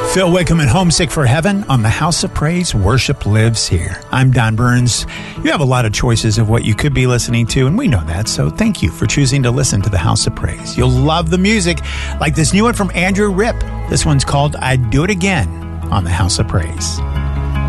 Phil Wickham and Homesick for Heaven on the House of Praise. Worship lives here. I'm Don Burns. You have a lot of choices of what you could be listening to, and we know that, so thank you for choosing to listen to the House of Praise. You'll love the music, like this new one from Andrew Ripp. This one's called I'd Do It Again on the House of Praise.